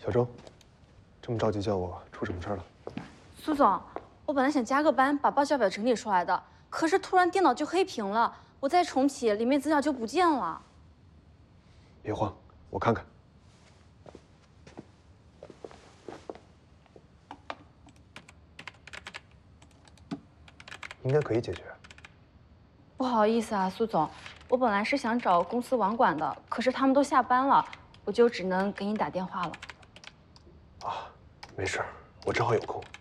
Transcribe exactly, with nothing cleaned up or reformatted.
小周，这么着急叫我，出什么事儿了？ 苏总，我本来想加个班把报销表整理出来的，可是突然电脑就黑屏了，我再重启，里面资料就不见了。 别慌，我看看。应该可以解决。 不好意思啊，苏总，我本来是想找公司网管的，可是他们都下班了，我就只能给你打电话了。 啊，没事，我正好有空。